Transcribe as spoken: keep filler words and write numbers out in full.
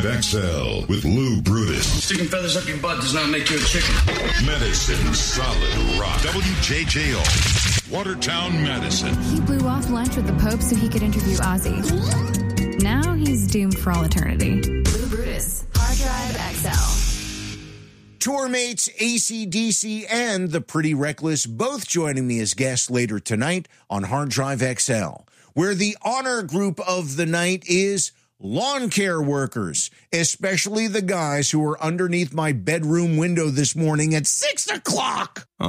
Drive X L with Lou Brutus. Sticking feathers up your butt does not make you a chicken. Medicine Solid Rock. W J J O. Watertown, Madison. He blew off lunch with the Pope so he could interview Ozzy. Now he's doomed for all eternity. Lou Brutus, Hard Drive X L. Tour mates A C D C and the Pretty Reckless both joining me as guests later tonight on Hard Drive X L, where the honor group of the night is lawn care workers, especially the guys who were underneath my bedroom window this morning at six o'clock.